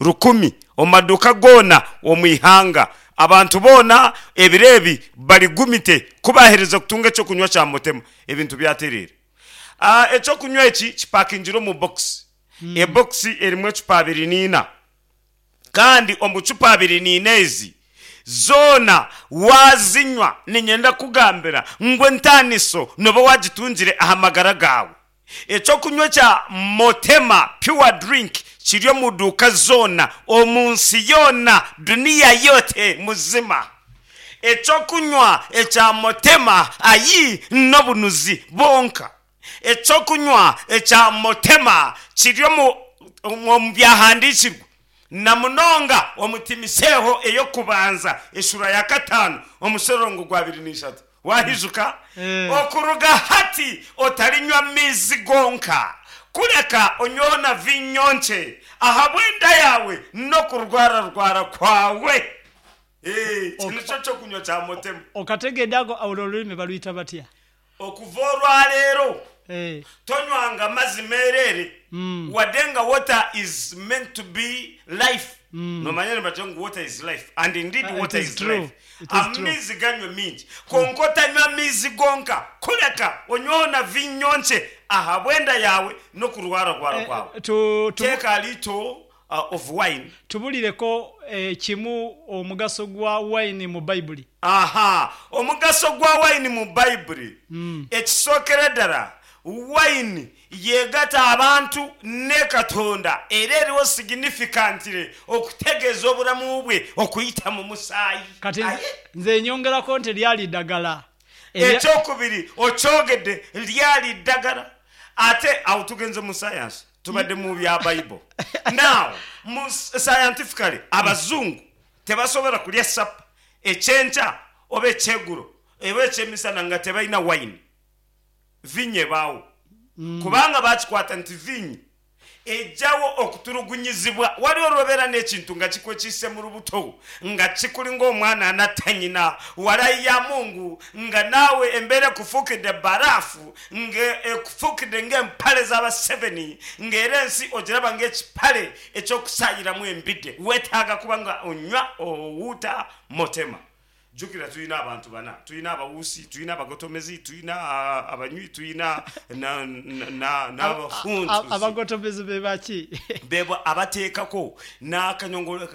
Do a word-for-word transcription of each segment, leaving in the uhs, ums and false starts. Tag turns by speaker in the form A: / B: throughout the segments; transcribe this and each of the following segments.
A: rukumi omaduka gona omwihanga abantu bona ebirebi bali gumite kubahereza kutunga cyo kunywa cya Motema ebintu byaterera ah echo kunywa eki kipakinjiro mu box mm. e box erimwe chupa abiri nina kandi omuchupa abiri ninezi zona wazinywa ninyenda kugambira ngwe ntaniso nobo wagitunjire ahamagara gawe echo kunywa cya Motema pure drink chiryo muduka zona omunsi yona dunia yote muzima echo kunywa echa Motema ayi nobunuzi bonka echo kunywa echa Motema chiryo mu mbyahandikirwa na munonga omutimiseho eyo kubanza eshura ya katano omusorongo gwa abiri n'eshatu wahizuka mm. okuruga hati otalinywa mizi gonka kuleka onyona vinyonche ahabwenda yawe no kurwara rwara kwawe eh kinicho cyo kunywa cya Motema
B: okategedago awulolime baluita batia
A: okuvorwa lero
B: eh
A: tonywanga mazimerere mm. wadenga water is meant to be life mm. no manyene batonga water is life and indeed uh, water is, is life amizi ganywe mingi konkota nywa mizi gonka kuleka onyona vinyonche ahabwenda yawe no kurwara kwara kwawe
B: eh, to, to
A: take a little uh, of wine
B: tubulireko eh, kimu omugaso gwa wine mu Bible
A: aha omugaso gwa wine mu Bible mm. ekisokere dara wine yegata abantu ne Katonda ereriwo significantly okutegeza obulamu bwe okuyita mu musayi
B: kati nze nyongera konte lyali dagala
A: ekyo kubiri ochogede lyali dagala ate autugenze mu science tubadde mu bya Bible now scientifically abazungu tebasobora kulya sap echencha obe cheguro ebe chemisana nga tebaina wine vinye bawo mm. kubanga bachikwata nti vinye ejawo okuturugunyizibwa wali orobera n'ekintu nga kikwe kise mu rubuto nga kikulinga omwana anatanyina walayi ya Mungu nga nawe embere kufukide barafu nge ekufukide nge mpale z'aba seven ngerensi ogiraba nge kipale ekyo kusayira mu embide wetaaga kubanga onywa owuta Motema jukira tuyina abantu bana tuyina abawusi tuyina abagotomezi tuyina abanywi tuyina na na na abafuntu
B: abagotomezi bebaki
A: bebo abateekako nakanyongolo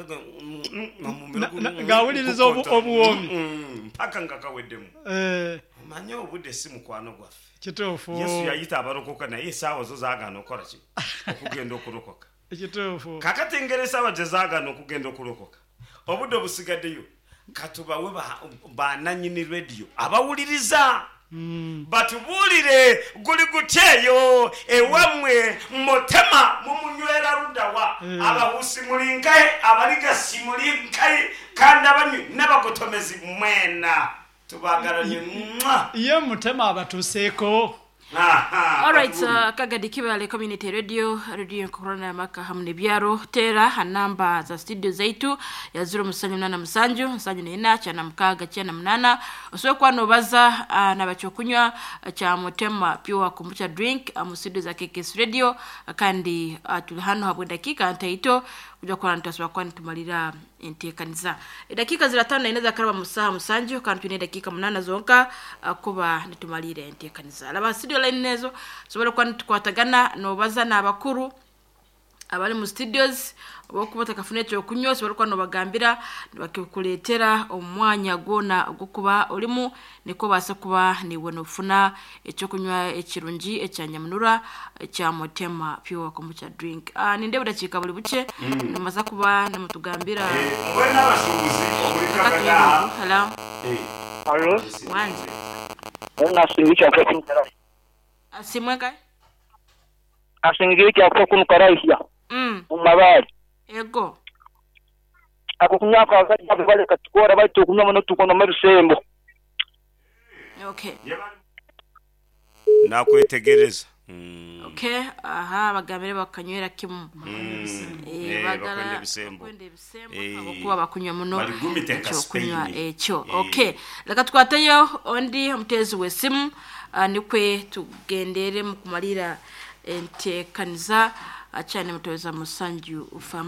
B: ngawuliriza obuwomi
A: mpaka ngakaweddemu
B: eh
A: manyo obude simu kwano gwaffe
B: kitofu
A: Yesu yayita abarokoka na esawa zo zagana okora ki okugenda okurokoka
B: kitofu
A: kakatengeresa abajezagana okugenda okurokoka obude obusigaddeyo katubawe bananyini radio abawuliriza mm. batubulire guli guteyo ewamwe Motema mumunywera rudawa mm. abahusi mulinkaye abaliga simulinkaye kandi abanywi n'abagotomezi mwena tubagaranye mwa
B: iyo Motema abatuseko
C: all right uh, kagadi kibale community radio radio corona maka hamne byaro tera hanamba za studio zaitu ya zero musanyu nana musanju musanju nena cha namkaga cha namnana oswe kwa nobaza uh, na bachokunywa uh, cha Motema pure kombucha drink uh, mu studio za K K S radio uh, kandi uh, tulihano hapo dakika antaito kuja kwa ntaswa kwa ntumalira entekaniza dakika ziratano inaweza karaba musaha musanju kandi tune dakika munana zonka uh, kuba nitumalira entekaniza laba studio line nezo sobora kwa ntukwatagana nobaza nabakuru abali mu studios bokubata kafune cyo kunyo sobora kwa nobagambira bakikuletera omwanya gona gukuba olimu niko basa kuba niwe nofuna ecyo kunywa ekirungi ecyanyamnura cya Motema pure kombucha drink ah ninde budakika buli buce mm. namaza kuba namutugambira
A: eh wena basubize obulikagada
C: hello
A: eh
D: allo
C: wanje
D: ona singicha kwa kunkara
C: asimweka
D: asingicha kwa kunkara hia
C: mm
D: umabari
C: ego
D: ako kunyaka akajya bale katukora baito kunywa mono tukono marusembo
C: okay
A: nakwetegereza
C: mm. okay aha bagambire bakanywera kimu
A: mm.
C: eh bagala kwende bisembo abakuba bakunywa muno cyo kunywa ekyo okay laka twatayo ondi mutezi wesimu uh, nikwe tugendere mu kumalira entekaniza achane mutoweza musanju ufa